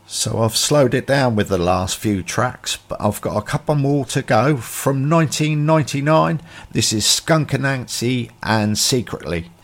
So I've slowed it down with the last few tracks, but I've got a couple more to go. From 1999, this is Skunk Anansie and Secretly.